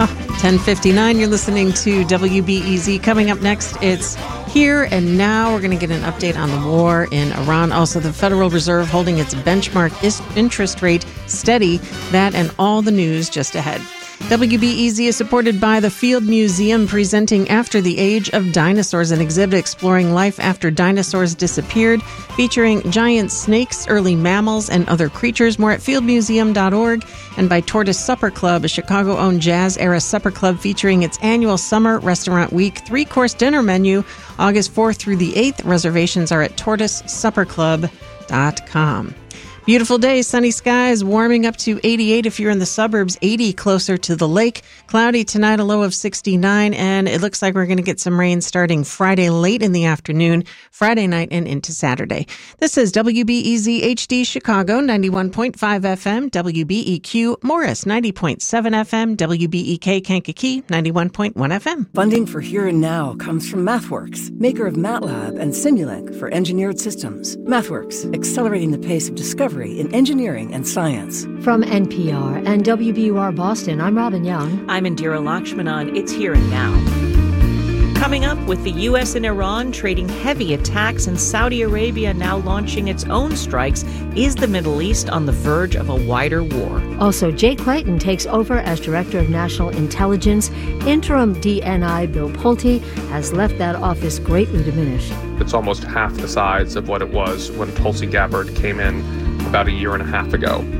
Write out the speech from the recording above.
10:59, you're listening to WBEZ. Coming up next, it's Here and Now. We're going to get an update on the war in Iran. Also, the Federal Reserve holding its benchmark interest rate steady. That and all the news just ahead. WBEZ is supported by the Field Museum, presenting After the Age of Dinosaurs, an exhibit exploring life after dinosaurs disappeared, featuring giant snakes, early mammals, and other creatures. More at fieldmuseum.org. And by Tortoise Supper Club, a Chicago-owned jazz-era supper club featuring its annual Summer Restaurant Week 3-course dinner menu, August 4th through the 8th. Reservations are at tortoisesupperclub.com. Beautiful day, sunny skies, warming up to 88 if you're in the suburbs, 80 closer to the lake. Cloudy tonight, a low of 69, and it looks like we're going to get some rain starting Friday late in the afternoon, Friday night, and into Saturday. This is WBEZ HD Chicago, 91.5 FM, WBEQ Morris, 90.7 FM, WBEK Kankakee, 91.1 FM. Funding for Here and Now comes from MathWorks, maker of MATLAB and Simulink for engineered systems. MathWorks, accelerating the pace of discovery in engineering and science. From NPR and WBUR Boston, I'm Robin Young. I'm Indira Lakshmanan. It's Here and Now. Coming up, with the U.S. and Iran trading heavy attacks and Saudi Arabia now launching its own strikes, is the Middle East on the verge of a wider war? Also, Jay Clayton takes over as Director of National Intelligence. Interim DNI Bill Pulte has left that office greatly diminished. It's almost half the size of what it was when Tulsi Gabbard came in about a year and a half ago.